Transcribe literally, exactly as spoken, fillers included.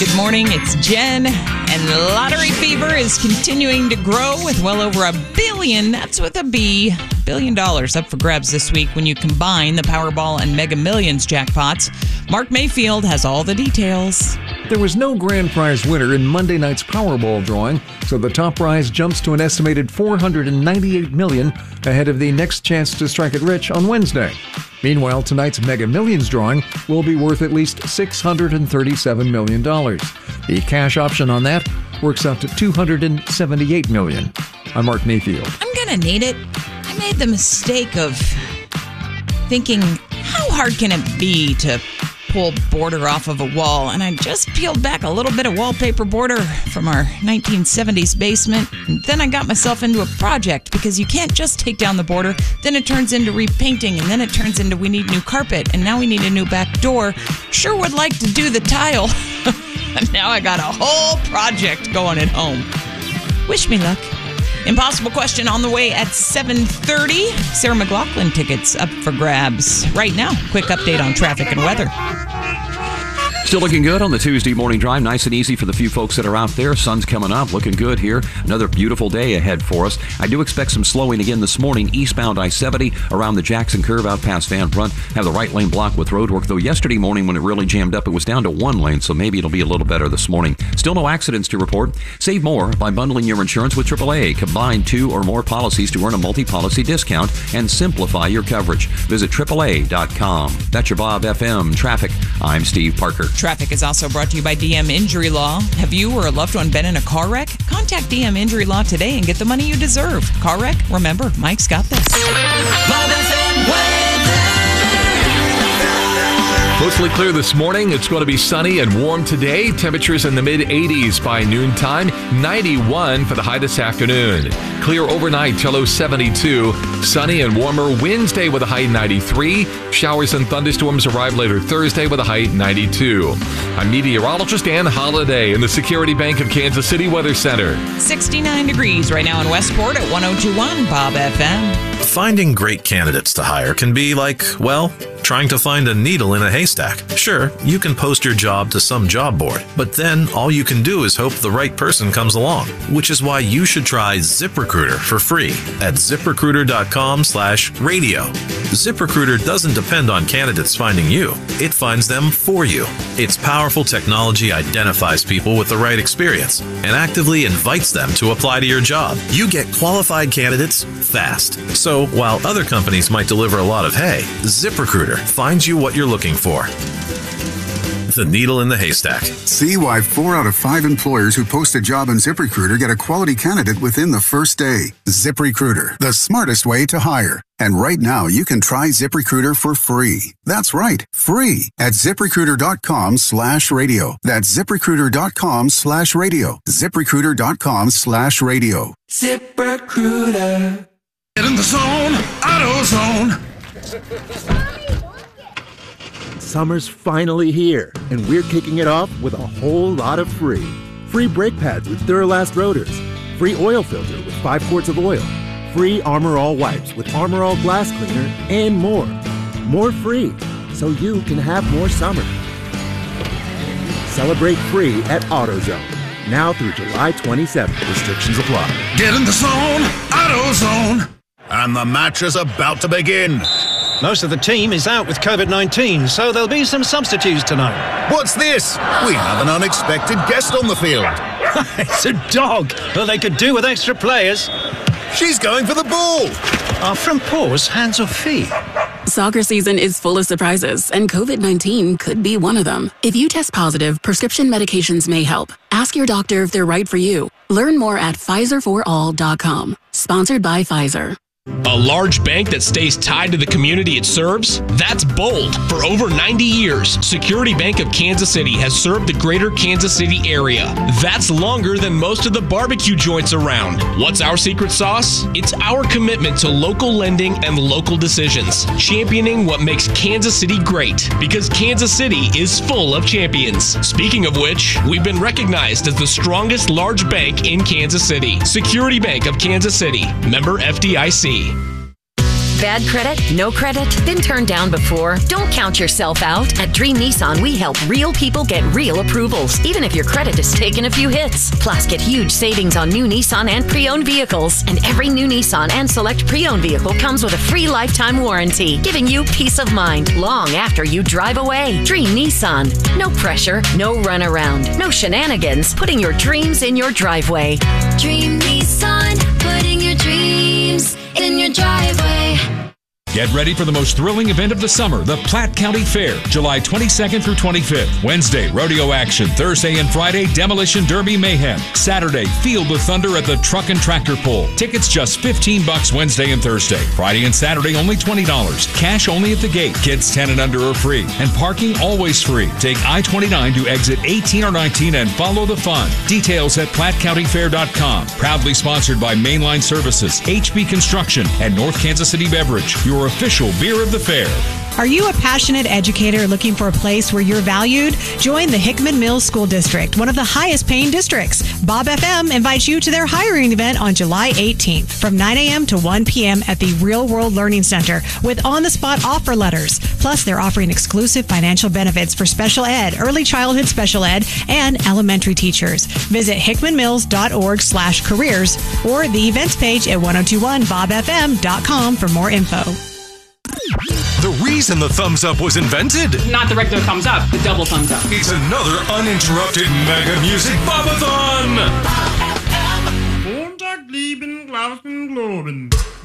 Good morning, it's Jen, and lottery fever is continuing to grow with well over a billion, that's with a B, billion dollars up for grabs this week when you combine the Powerball and Mega Millions jackpots. Mark Mayfield has all the details. There was no grand prize winner in Monday night's Powerball drawing, so the top prize jumps to an estimated four hundred ninety-eight million dollars ahead of the next chance to strike it rich on Wednesday. Meanwhile, tonight's Mega Millions drawing will be worth at least six hundred thirty-seven million dollars. The cash option on that works out to two hundred seventy-eight million dollars. I'm Mark Mayfield. I'm gonna need it. I made the mistake of thinking, how hard can it be to pull border off of a wall? And I just peeled back a little bit of wallpaper border from our nineteen seventies basement. And then I got myself into a project because you can't just take down the border. Then it turns into repainting, and then it turns into we need new carpet, and now we need a new back door. Sure would like to do the tile. And now I got a whole project going at home. Wish me luck. Impossible question on the way at seven thirty. Sarah McLachlan tickets up for grabs. Right now, quick update on traffic and weather. Still looking good on the Tuesday morning drive. Nice and easy for the few folks that are out there. Sun's coming up. Looking good here. Another beautiful day ahead for us. I do expect some slowing again this morning. Eastbound I seventy around the Jackson Curve out past Van Brunt. Have the right lane blocked with road work. Though yesterday morning when it really jammed up, it was down to one lane. So maybe it'll be a little better this morning. Still no accidents to report. Save more by bundling your insurance with triple A. Combine two or more policies to earn a multi-policy discount and simplify your coverage. Visit triple A dot com. That's your Bob F M Traffic. I'm Steve Parker. Traffic is also brought to you by D M Injury Law. Have you or a loved one been in a car wreck? Contact D M Injury Law today and get the money you deserve. Car wreck? Remember, Mike's got this. Mostly clear this morning. It's going to be sunny and warm today. Temperatures in the mid eighties by noontime. ninety-one for the high this afternoon. Clear overnight till low seventy-two. Sunny and warmer Wednesday with a high ninety-three. Showers and thunderstorms arrive later Thursday with a high ninety-two. I'm meteorologist Ann Holiday in the Security Bank of Kansas City Weather Center. sixty-nine degrees right now in Westport at one oh two point one Bob F M. Finding great candidates to hire can be like, well, trying to find a needle in a haystack. Sure, you can post your job to some job board, but then all you can do is hope the right person comes along, which is why you should try ZipRecruiter for free at ZipRecruiter.com slash radio. ZipRecruiter doesn't depend on candidates finding you. It finds them for you. Its powerful technology identifies people with the right experience and actively invites them to apply to your job. You get qualified candidates fast. So while other companies might deliver a lot of hay, ZipRecruiter finds you what you're looking for. The needle in the haystack. See why four out of five employers who post a job on ZipRecruiter get a quality candidate within the first day. ZipRecruiter, the smartest way to hire. And right now, you can try ZipRecruiter for free. That's right, free at ZipRecruiter.com slash radio. That's ZipRecruiter.com slash radio. ZipRecruiter.com slash radio. ZipRecruiter. Get in the zone, AutoZone. Summer's finally here, and we're kicking it off with a whole lot of free. Free brake pads with Duralast rotors. Free oil filter with five quarts of oil. Free Armor All wipes with Armor All glass cleaner, and more. More free, so you can have more summer. Celebrate free at AutoZone. Now through July twenty-seventh. Restrictions apply. Get in the zone, AutoZone. And the match is about to begin. Most of the team is out with COVID nineteen, so there'll be some substitutes tonight. What's this? We have an unexpected guest on the field. It's a dog. Well, they could do with extra players. She's going for the ball. Are from paws, hands or feet? Soccer season is full of surprises, and COVID nineteen could be one of them. If you test positive, prescription medications may help. Ask your doctor if they're right for you. Learn more at Pfizer for all dot com. Sponsored by Pfizer. A large bank that stays tied to the community it serves? That's bold. For over ninety years, Security Bank of Kansas City has served the greater Kansas City area. That's longer than most of the barbecue joints around. What's our secret sauce? It's our commitment to local lending and local decisions, championing what makes Kansas City great, because Kansas City is full of champions. Speaking of which, we've been recognized as the strongest large bank in Kansas City. Security Bank of Kansas City. Member F D I C. Bad credit? No credit? Been turned down before? Don't count yourself out. At Dream Nissan, we help real people get real approvals, even if your credit has taken a few hits. Plus, get huge savings on new Nissan and pre-owned vehicles. And every new Nissan and select pre-owned vehicle comes with a free lifetime warranty, giving you peace of mind long after you drive away. Dream Nissan. No pressure, no runaround, no shenanigans, putting your dreams in your driveway. Dream Nissan, putting your dreams in your driveway. Get ready for the most thrilling event of the summer, the Platte County Fair, July twenty-second through twenty-fifth. Wednesday, rodeo action. Thursday and Friday, demolition derby mayhem. Saturday, Field the Thunder at the Truck and Tractor Pull. Tickets just fifteen bucks Wednesday and Thursday. Friday and Saturday, only twenty dollars. Cash only at the gate. Kids ten and under are free. And parking always free. Take I twenty-nine to exit eighteen or nineteen and follow the fun. Details at platte county fair dot com. Proudly sponsored by Mainline Services, H B Construction, and North Kansas City Beverage. Your official beer of the fair. Are you a passionate educator looking for a place where you're valued? Join the Hickman Mills School District, one of the highest paying districts. Bob F M invites you to their hiring event on July eighteenth from nine a.m. to one p.m. at the Real World Learning Center with on-the-spot offer letters. Plus, they're offering exclusive financial benefits for special ed, early childhood special ed, and elementary teachers. Visit hickman mills dot org slash careers or the events page at ten twenty-one bob f m dot com for more info. The reason the thumbs up was invented? Not the regular thumbs up, the double thumbs up. It's another uninterrupted mega music bobathon! Montag, lieben, Glauben, Globen.